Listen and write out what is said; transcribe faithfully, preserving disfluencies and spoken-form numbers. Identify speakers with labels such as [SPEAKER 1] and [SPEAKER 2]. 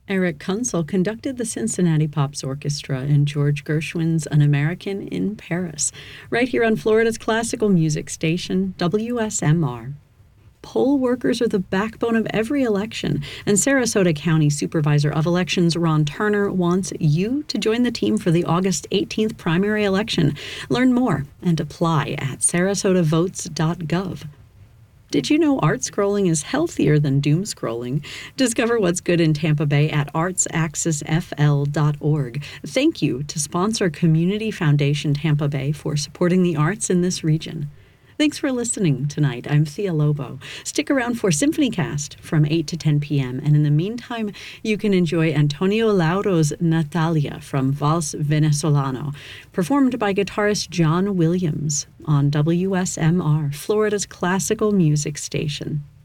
[SPEAKER 1] Eric Kunzel conducted the Cincinnati Pops Orchestra in George Gershwin's An American in Paris, right here on Florida's classical music station, W S M R. Poll workers are the backbone of every election, and Sarasota County Supervisor of Elections Ron Turner wants you to join the team for the August eighteenth primary election. Learn more and apply at sarasota votes dot gov. Did you know art scrolling is healthier than doom scrolling? Discover what's good in Tampa Bay at arts axis f l dot org. Thank you to sponsor Community Foundation Tampa Bay for supporting the arts in this region. Thanks for listening tonight. I'm Thea Lobo. Stick around for SymphonyCast from eight to ten p.m. And in the meantime, you can enjoy Antonio Lauro's Natalia from Vals Venezolano, performed by guitarist John Williams on W S M R, Florida's classical music station.